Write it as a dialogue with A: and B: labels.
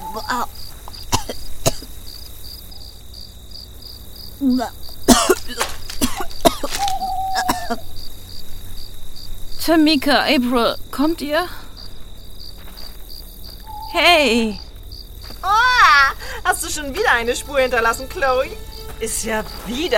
A: Tamika, April, kommt ihr? Hey!
B: Oh, hast du schon wieder eine Spur hinterlassen, Chloe? Ist ja wieder